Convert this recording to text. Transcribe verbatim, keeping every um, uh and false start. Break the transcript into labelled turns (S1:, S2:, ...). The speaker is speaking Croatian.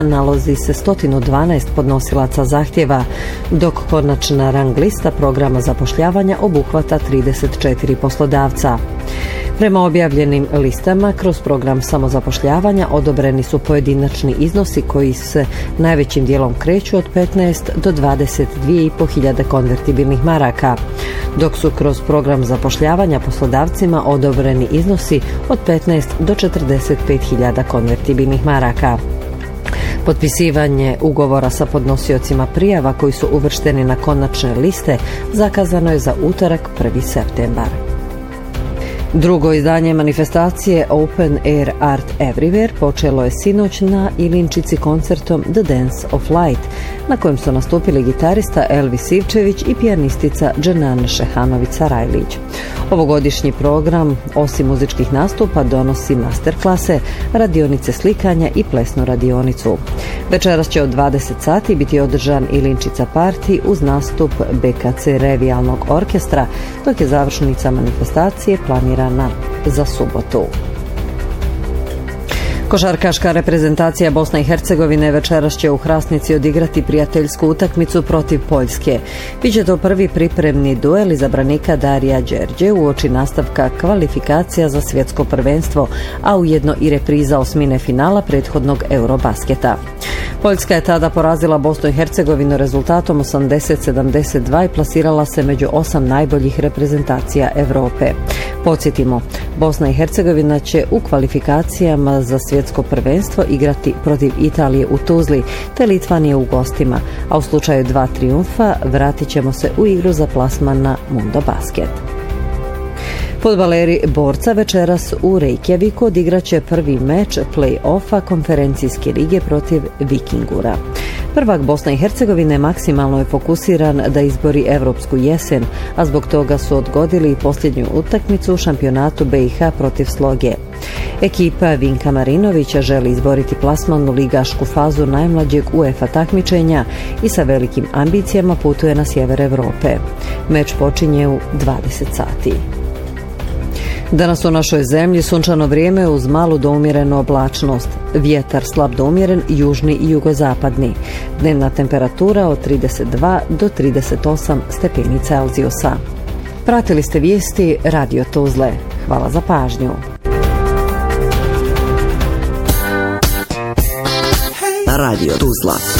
S1: nalazi se sto dvanaest podnosilaca zahtjeva, dok konačna rang lista programa zapošljavanja obuhvata trideset četiri poslodavca. Prema objavljenim listama, kroz program samozapošljavanja odobreni su pojedinačni iznosi koji se najvećim dijelom kreću od petnaest do dvadeset dvije i po hiljade konvertibilnih maraka, dok su kroz program zapošljavanja poslodavcima odobreni iznosi od petnaest do četrdeset pet hiljada konvertibilnih maraka. Potpisivanje ugovora sa podnosiocima prijava koji su uvršteni na konačne liste zakazano je za utorak prvi septembar. Drugo izdanje manifestacije Open Air Art Everywhere počelo je sinoć na Ilinčici koncertom The Dance of Light, na kojem su nastupili gitarista Elvis Ivčević i pijanistica Dženana Šehanović-Sarajlić. Ovogodišnji program, osim muzičkih nastupa, donosi masterklase, radionice slikanja i plesnu radionicu. Večeras će od dvadeset sati biti održan Ilinčica party uz nastup B K C Revijalnog orkestra, dok je završnica manifestacije planirana za subotu. Košarkaška reprezentacija Bosne i Hercegovine večeras će u Hrasnici odigrati prijateljsku utakmicu protiv Poljske. Biće to prvi pripremni duel izabranika Darija Đerđe uoči nastavka kvalifikacija za svjetsko prvenstvo, a ujedno i repriza osmine finala prethodnog Eurobasketa. Poljska je tada porazila Bosnu i Hercegovinu rezultatom osamdeset sedamdeset dva i plasirala se među osam najboljih reprezentacija Europe. Podsjetimo, Bosna i Hercegovina će u kvalifikacijama za svjetsko prvenstvo igrati protiv Italije u Tuzli te Litvanije u gostima, a u slučaju dva trijumfa vratit ćemo se u igru za plasman na Mundo Basket. Fudbaleri Borca večeras u Reykjaviku odigraće prvi meč play-offa konferencijske lige protiv Vikingura. Prvak Bosne i Hercegovine maksimalno je fokusiran da izbori evropsku jesen, a zbog toga su odgodili posljednju utakmicu u šampionatu B i H protiv Sloge. Ekipa Vinka Marinovića želi izboriti plasman u ligašku fazu najmlađeg UEFA takmičenja i sa velikim ambicijama putuje na sjever Europe. Meč počinje u dvadeset sati. Danas u našoj zemlji sunčano vrijeme uz malu do umjerenu oblačnost. Vjetar slab do umjeren, južni i jugozapadni. Dnevna temperatura od trideset dva do trideset osam stepeni Celzijusa. Pratili ste vijesti Radio Tuzle. Hvala za pažnju.
S2: Radio Tuzla.